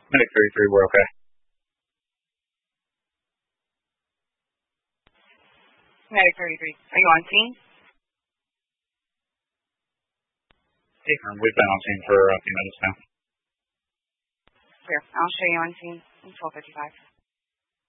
Medic 33, we're okay. Medic 33, are you on scene? We've been on scene for a few minutes now. Clear. I'll show you on scene in 12:55.